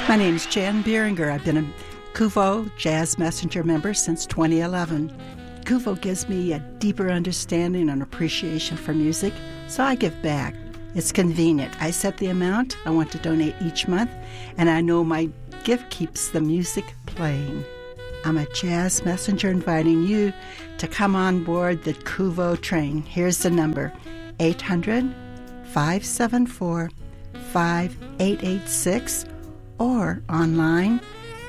My name is Jan Bieringer. I've been a Kuvo Jazz Messenger member since 2011. Kuvo gives me a deeper understanding and appreciation for music, so I give back. It's convenient. I set the amount I want to donate each month, and I know my gift keeps the music playing. I'm a jazz messenger inviting you to come on board the Kuvo train. Here's the number, 800-574-5886, or online,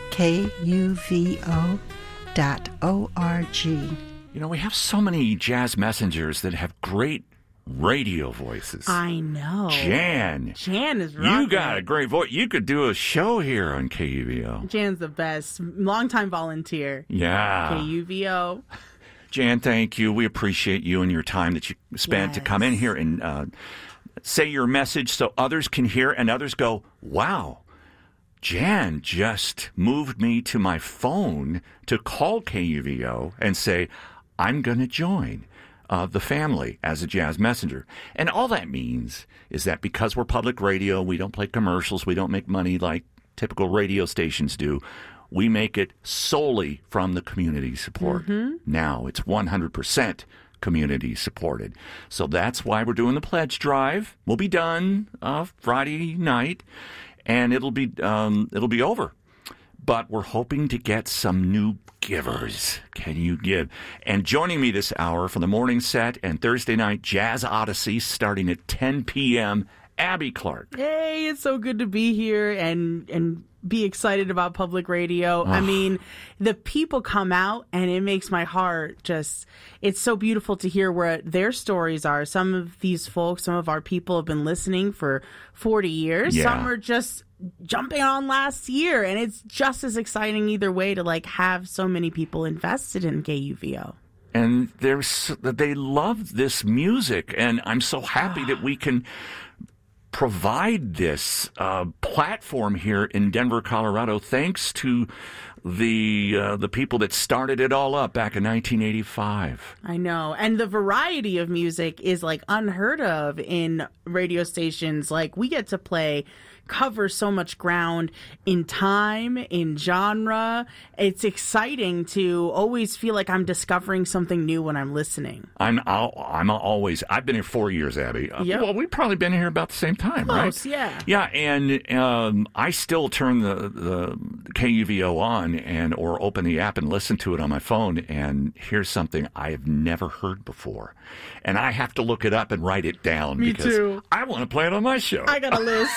kuvo.org. You know, we have so many jazz messengers that have great radio voices. I know. Jan is rocking. You got a great voice. You could do a show here on KUVO. Jan's the best. Longtime volunteer. Yeah. KUVO. Jan, thank you. We appreciate you and your time that you spent to come in here and say your message so others can hear and others go, wow, Jan just moved me to my phone to call KUVO and say, I'm going to join the family as a jazz messenger. And all that means is that because we're public radio, we don't play commercials, we don't make money like typical radio stations do. We make it solely from the community support. Mm-hmm. Now it's 100% community supported. So that's why we're doing the pledge drive. We'll be done Friday night, and it'll be over. But we're hoping to get some new givers. Can you give? And joining me this hour for the morning set and Thursday night Jazz Odyssey starting at 10 p.m., Abby Clark. Hey, it's so good to be here and be excited about public radio. I mean, the people come out and it makes my heart just, it's so beautiful to hear where their stories are. Some of these folks, some of our people have been listening for 40 years. Yeah. Some are just jumping on last year, and it's just as exciting either way to like have so many people invested in KUVO. And they love this music, and I'm so happy that we can provide this platform here in Denver, Colorado, thanks to the people that started it all up back in 1985. I know. And the variety of music is like unheard of in radio stations. Like we get to cover so much ground in time, in genre. It's exciting to always feel like I'm discovering something new when I'm listening. I've been here 4 years, Abby. Yep. Well, we've probably been here about the same time, Close, right? Yeah. Yeah, and I still turn the KUVO on or open the app and listen to it on my phone, and here's something I have never heard before. And I have to look it up and write it down. Me because too. I want to play it on my show. I got a list.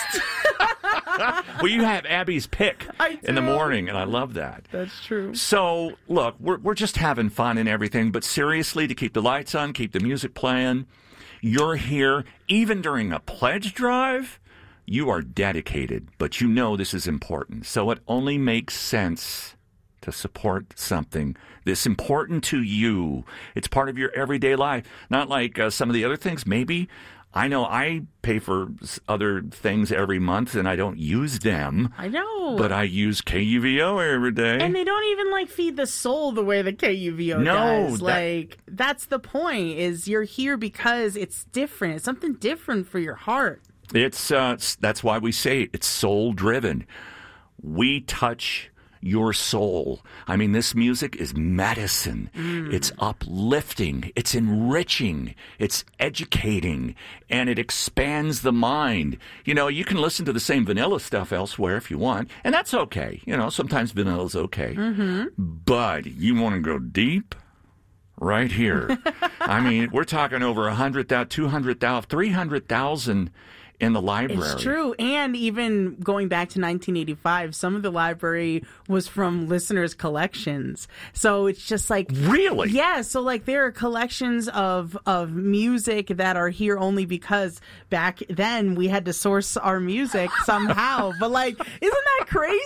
Well, you have Abby's pick in the morning, and I love that. That's true. So, look, we're just having fun and everything, but seriously, to keep the lights on, keep the music playing, you're here. Even during a pledge drive, you are dedicated, but you know this is important. So it only makes sense to support something this important to you. It's part of your everyday life, not like some of the other things. Maybe I know I pay for other things every month and I don't use them. I know. But I use KUVO every day. And they don't even feed the soul the way the KUVO does. That's the point, is you're here because it's different. It's something different for your heart. It's that's why we say it's soul driven. We touch your soul. I mean, this music is medicine. It's uplifting. It's enriching. It's educating. And it expands the mind. You know, you can listen to the same vanilla stuff elsewhere if you want, and that's okay. You know, sometimes vanilla's okay. Mm-hmm. But you want to go deep? Right here. I mean, we're talking over 100,000, 200,000, 300,000 in the library. It's true. And even going back to 1985, some of the library was from listeners' collections. So it's just like... Really? Yeah. So there are collections of music that are here only because back then we had to source our music somehow. But isn't that crazy?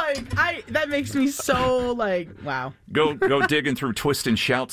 That makes me so wow. Go digging through Twist and Shout's,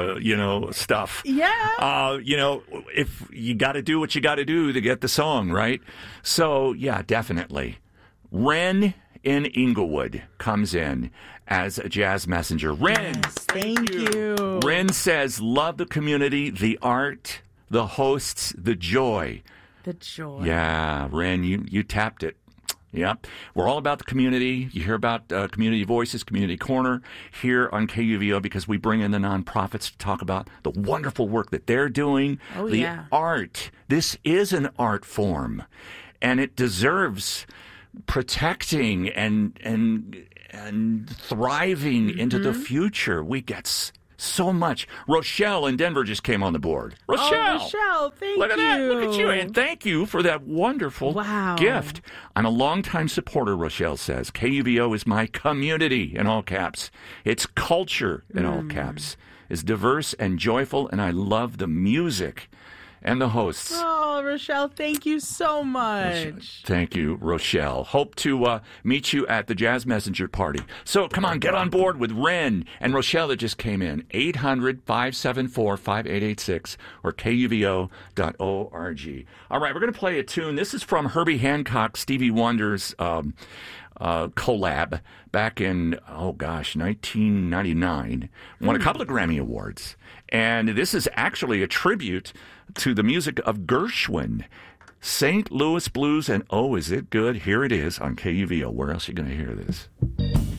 stuff. Yeah. If you got to do what you got to do to get the song, right? So, yeah, definitely. Ren in Inglewood comes in as a jazz messenger. Ren! Yes, thank you. Ren says, love the community, the art, the hosts, the joy. The joy. Yeah, Ren, you tapped it. Yep. We're all about the community. You hear about Community Voices, Community Corner here on KUVO because we bring in the nonprofits to talk about the wonderful work that they're doing. Oh, the yeah. art. This is an art form, and it deserves protecting and thriving into the future. We get so much. Rochelle in Denver just came on the board. Rochelle! Oh, Rochelle, thank Look at you. that. Look at you. And thank you for that wonderful gift. I'm a longtime supporter, Rochelle says. KUVO is my community, in all caps. Its culture, in all caps, is diverse and joyful, and I love the music and the hosts. Oh, Rochelle, thank you so much. Thank you, Rochelle. Hope to meet you at the Jazz Messenger party. So come on, get on board with Ren and Rochelle that just came in. 800-574-5886 or KUVO.org. All right, we're going to play a tune. This is from Herbie Hancock, Stevie Wonder's collab back in, 1999. Won a couple of Grammy Awards. And this is actually a tribute to the music of Gershwin. St. Louis Blues and Oh, Is It Good? Here it is on KUVO. Where else are you going to hear this?